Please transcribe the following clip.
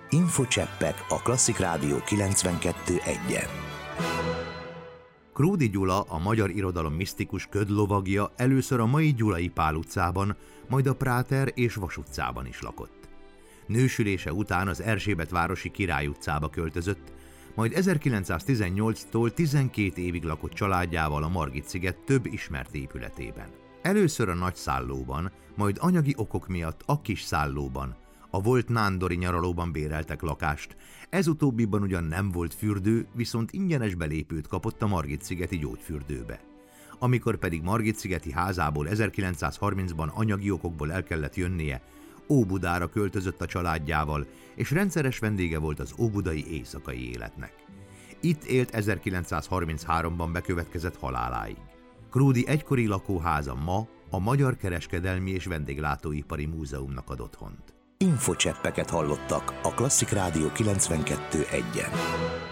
Infocseppek a Klasszik Rádió 92.1-en. Krúdy Gyula, a magyar irodalom misztikus ködlovagja először a mai Gyulai Pál utcában, majd a Práter és Vas utcában is lakott. Nősülése után az Erzsébetvárosi Király utcába költözött, majd 1918-tól 12 évig lakott családjával a Margit-sziget több ismert épületében. Először a Nagy Szállóban, majd anyagi okok miatt a Kis Szállóban, a volt nándori nyaralóban béreltek lakást, ez utóbbiban ugyan nem volt fürdő, viszont ingyenes belépőt kapott a Margit-szigeti gyógyfürdőbe. Amikor pedig Margit-szigeti házából 1930-ban anyagi okokból el kellett jönnie, Óbudára költözött a családjával, és rendszeres vendége volt az óbudai éjszakai életnek. Itt élt 1933-ban bekövetkezett haláláig. Krúdy egykori lakóháza ma a Magyar Kereskedelmi és Vendéglátóipari Múzeumnak ad otthont. Infocseppeket hallottak a Klasszik Rádió 92.1-en.